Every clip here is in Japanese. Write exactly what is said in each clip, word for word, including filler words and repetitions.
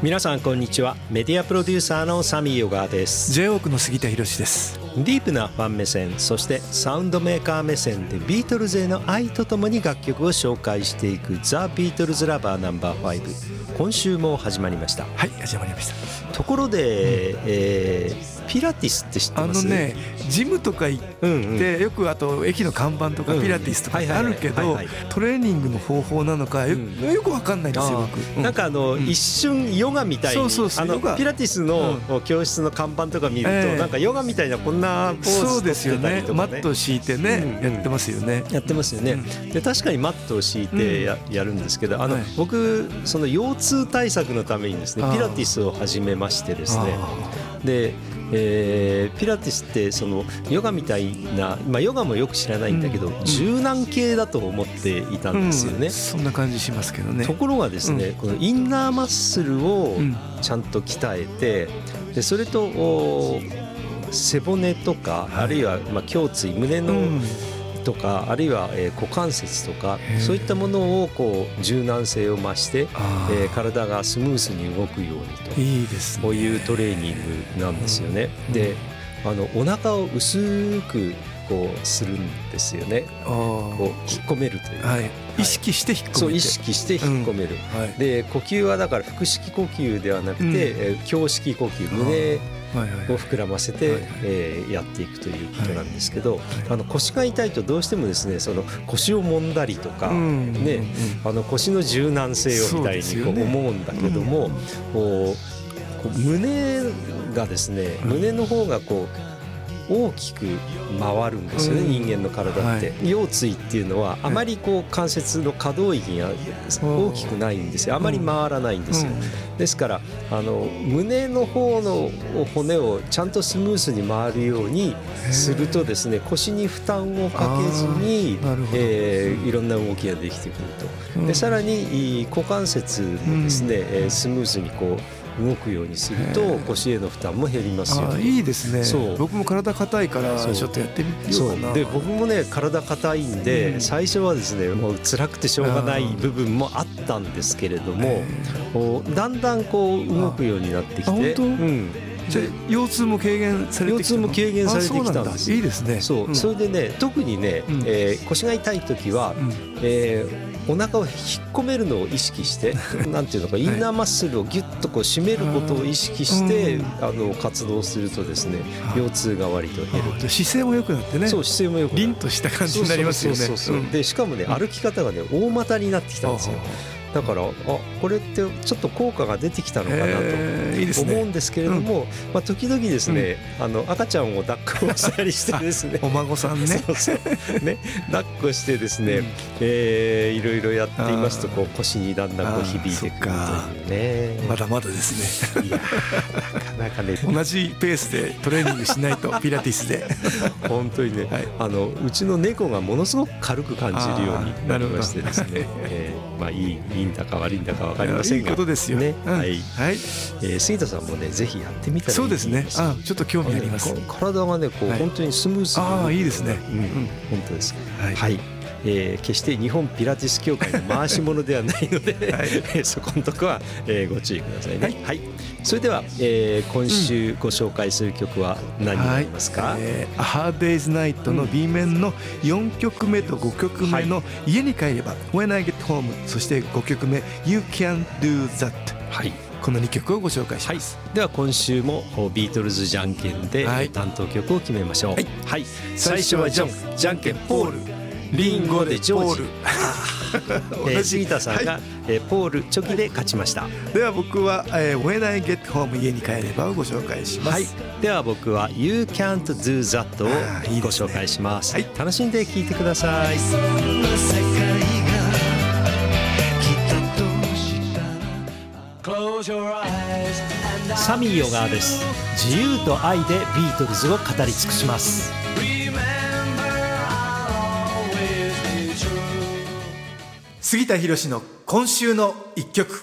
皆さんこんにちは。メディアプロデューサーのサミーヨガーです。 ジェイオークの杉田博です。 ディープなファン目線、そしてサウンドメーカー目線でビートルズへの愛とともに楽曲を紹介していくザ・ビートルズラバーナンバーファイブ、今週も始まりました。 はい、始まりました。 ところで、うんえー、ピラティスって知ってます？ あのね、ジムとか行って、うんうん、よくあと駅の看板とかピラティスとかあるけど、トレーニングの方法なのか よ,、うん、よく分かんないですよ僕、 うん、なんかあの、うん、一瞬ヨガみたいに、そうそうそう、あのピラティスの教室の看板とか見ると、えー、なんかヨガみたいなこんなポーズそうですよね、マットを敷いてね、うんうん、やってますよねやってますよね、うん、で確かにマットを敷いて や,、うん、やるんですけど、あの、はい、僕その腰痛対策のためにですねピラティスを始めましてですね、でえー、ピラティスってそのヨガみたいな、まあ、ヨガもよく知らないんだけど、うん、柔軟系だと思っていたんですよね、うん、 そんな感じしますけどね。 ところがですね、うん、このインナーマッスルをちゃんと鍛えて、でそれと背骨とか、あるいはまあ胸椎、胸のとか、あるいは股関節とか、そういったものをこう柔軟性を増して、えー、体がスムースに動くようにと、 いいですね、 こういうトレーニングなんですよね、うん、であのお腹を薄くこうするんですよね。こう引っ込めるというか、はい、 意識して引っ込めて、 そう意識して引っ込める、うんはい、で呼吸はだから腹式呼吸ではなくて、うん、胸式呼吸、胸を膨らませて、はいはいえー、やっていくということなんですけど、はいはい、あの腰が痛いとどうしてもですね、その腰を揉んだりとか、うんね、あの腰の柔軟性をみたいにこう思うんだけども、こうこう胸がですね、胸の方がこう大きく回るんですよね、うん、人間の体って、はい、腰椎っていうのはあまりこう関節の可動域が大きくないんですよ、あまり回らないんですよ、うん、ですからあの胸の方の骨をちゃんとスムースに回るようにするとですね、腰に負担をかけずに、えー、いろんな動きができてくると、うん、でさらに股関節もですね、うん、スムーズにこう動くようにすると腰への負担も減りますよ、ね、 あいいですね。そう僕も体硬いからちょっとやってみようかな。 で僕もね体硬いんで、うん、最初はですねもう辛くてしょうがない部分もあったんですけれども、こうだんだんこう動くようになってきて、本当、うん、 じゃ腰痛も軽減されてきたの？ 腰痛も軽減されてきたんです。 いいですね。 そう、うん、それでね特にね、うんえー、腰が痛い時は、うんえーお腹を引っ込めるのを意識してなんていうのかインナーマッスルをギュッとこう締めることを意識して、はい、あの活動するとですね腰痛が割と減ると。 姿勢も良くなってね。 そう姿勢も良くなる。 凛とした感じになりますよね。 そうそうそうそう、うん、でしかもね歩き方がね大股になってきたんですよ。だからあこれってちょっと効果が出てきたのかなと思うんですけれども、ねうんまあ、時々ですね、うん、あの赤ちゃんを抱っこしたりしてですねお孫さんねそうそうね抱っこしてですね、うんえー、いろいろやっていますとこう腰にだんだんこう響いてくるというね。 まだまだですね。いやなかなかね同じペースでトレーニングしないとピラティスで本当にね、はい、あのうちの猫がものすごく軽く感じるようになりましてですね、えー、まあいいいいんだか悪いんだか分かりませんが、 いいことですよね、 うん、はい、はいえー、杉田さんもねぜひやってみたらいいです。 そうですね。あちょっと興味あります。 体がねこう、はい、本当にスムースに、 あいいですね、 うんうん、本当です、はい、はいえー、決して日本ピラティス協会の回し物ではないので、はい、そこのとこは、えー、ご注意くださいね、はいはい、それでは、えー、今週ご紹介する曲は何になりますか？はいえー、A Hard Day's Night の B 面のよんきょくめとごきょくめの家に帰れば When I Get Home、 そしてごきょくめ You Can Do That、はい、このにきょくをご紹介します、 はい、では今週もビートルズじゃんけんで担当曲を決めましょう、はいはい、最初はジョン、じゃんけんポール、リンゴでジョージえー、杉田さんが、はいえー、ポールチョキで勝ちました。 では僕は、えー、When I Get Home 家に帰ればをご紹介します、はい、 では僕は You Can't Do That をご紹介します、いいですね、はい、楽しんで聴いてください。サミーヨガーです。自由と愛でビートルズを語り尽くします。 杉田博の今週の一曲。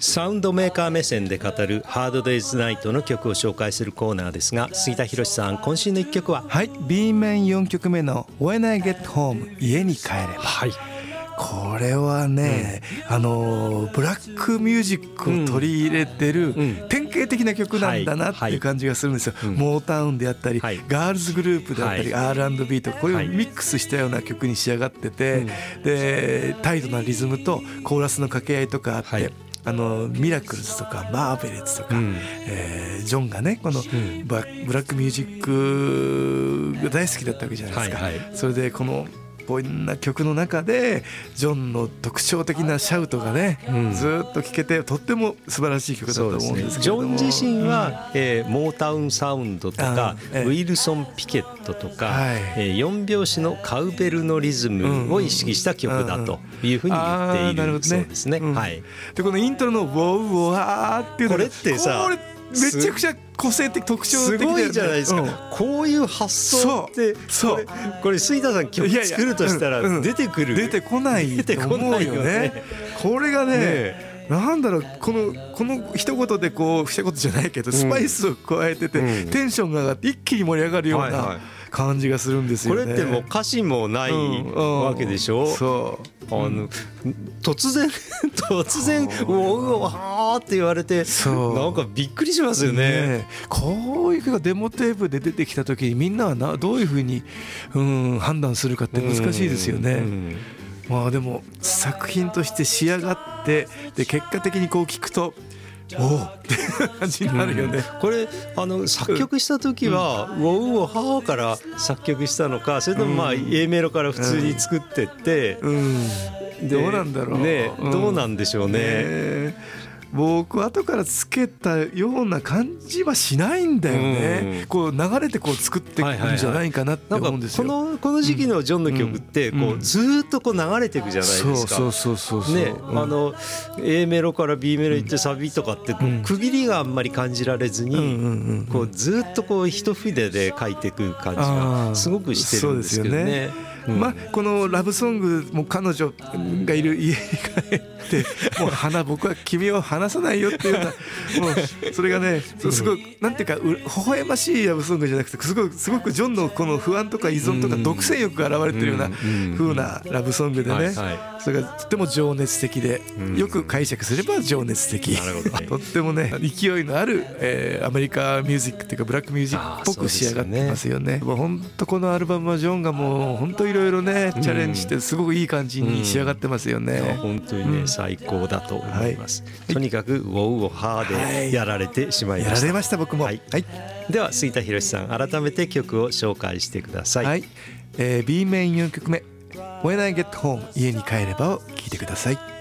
サウンドメーカー目線で語るハードデイズナイトの曲を紹介するコーナーですが、杉田博さん、今週のいっきょくは？ はい、 B 面よんきょくめの When I Get Home 家に帰れば、 はい、 これはね、うん、あのブラックミュージックを取り入れてる典型的な曲なんだなっていう感じがするんですよ、はいはい、モータウンであったり、はい、ガールズグループであったり、はい、アールアンドビー とかこれをミックスしたような曲に仕上がってて、はい、でタイトなリズムとコーラスの掛け合いとかあって、はい、あのミラクルズとかマーベレッツとか、うんえー、ジョンがねこのブラックミュージックが大好きだったわけじゃないですか、はいはい、それでこのこういうな曲の中でジョンの特徴的なシャウトがね、うん、ずっと聴けてとっても素晴らしい曲だと思うんですけども、 ね、ジョン自身は、うんえー、モータウンサウンドとか、えー、ウィルソン・ピケットとか、はいえー、よんびょうしのカウベルのリズムを意識した曲だというふうに言っているそうですね。はい、 でこのイントロのウォーウォーっていうのこれってさこれめちゃくちゃ個性的特徴的だよね。 すごいじゃないですか、うん、こういう発想ってそうこれ、これ杉田さん曲作るとしたら出てくる、 いやいや、うん、出てこないと思うよね。これがねねなんだろうこのこの一言でこう一言じゃないけどスパイスを加えてて、うん、テンションが上がって一気に盛り上がるような、はいはい感じがするんですよね。 これってもう歌詞もないわけでしょ、うんうん、そうあの突然突然「おおはー」って言われてなんかびっくりしますよ ね, ねこういう曲がデモテープで出てきた時にみんなはなどういうふうに、うん、判断するかって難しいですよね、うんうんまあ、でも作品として仕上がってで結果的にこう聴くとおおって感じになるよね、 うん、これあの作曲した時は、うん、ウォウウォハーから作曲したのかそれともまあ A メロから普通に作ってって、うんうん、どうなんだろうね、うん、どうなんでしょうね、 ね僕後からつけたような感じはしないんだよね、うん、こう流れてこう作っていくんじゃないかなって思うんですよ。 なんかこのこの時期のジョンの曲ってこうずっとこう流れていくじゃないですか。 そうそうそうそうね、あの A メロから B メロ行ってサビとかってこう区切りがあんまり感じられずにこうずっとこう一筆で書いていく感じがすごくしてるんですけどね。 うん、まあこのラブソングも彼女がいる家に帰ってもう花僕は君を離さないよっていうようなもうそれがねすごいなんていうか微笑ましいラブソングじゃなくてすごくすごくジョンのこの不安とか依存とか独占欲が現れてるような風なラブソングでねそれがとても情熱的でよく解釈すれば情熱的とってもね勢いのあるえアメリカミュージックっていうかブラックミュージックっぽく仕上がってますよね。もう本当このアルバムはジョンがもう本当いろいろねチャレンジしてすごくいい感じに仕上がってますよね、 うんうん、本当にね、うん、最高だと思います、はい、とにかくウォウウォハーでやられてしまいました、はい、 やられました僕も、 はいはい、では杉田博さん改めて曲を紹介してください、 はいえー、B 面よんきょくめ When I Get Home 家に帰ればを聴いてください。